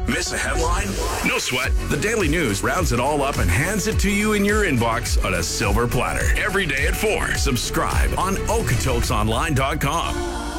Miss a headline? No sweat. The Daily News rounds it all up and hands it to you in your inbox on a silver platter. Every day at 4. Subscribe on Okotoksonline.com.